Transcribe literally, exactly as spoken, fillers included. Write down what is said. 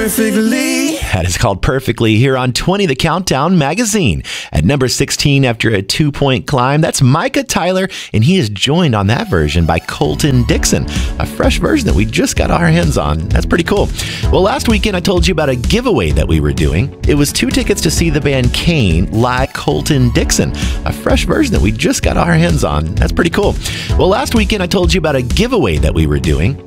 perfectly. That is called Perfectly here on twenty The Countdown magazine. At number sixteen, after a two-point climb, that's Micah Tyler, and he is joined on that version by Colton Dixon, a fresh version that we just got our hands on. That's pretty cool. Well, last weekend I told you about a giveaway that we were doing. It was two tickets to see the band Kane live. Colton Dixon, a fresh version that we just got our hands on. That's pretty cool. Well, last weekend I told you about a giveaway that we were doing.